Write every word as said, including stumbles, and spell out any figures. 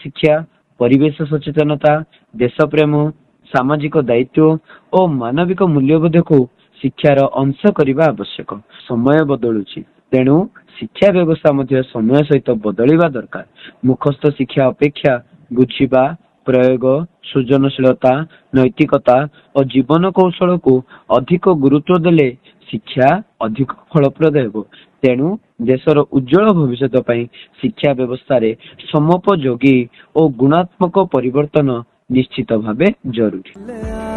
शिक्षा, परिवेश सचेतनता, देश प्रेम, सामाजिक दायित्व और मानविक मूल्यबोध को शिक्षार अंश करने आवश्यक। समय बदलुची तेणु शिक्षा व्यवस्था मध्य समय सहित बदलवा दरकार। मुखस्थ शिक्षा अपेक्षा बुझिबा, प्रयोग, सृजनशीलता, नैतिकता और जीवन कौशल को अधिक गुरुत्व देले शिक्षा अधिक फलप्रद हेबो। तेणु देशर उज्जवल भविष्य पई शिक्षा व्यवस्था रे समोपयोगी और गुणात्मक परिवर्तन निश्चित भावे जरूरी।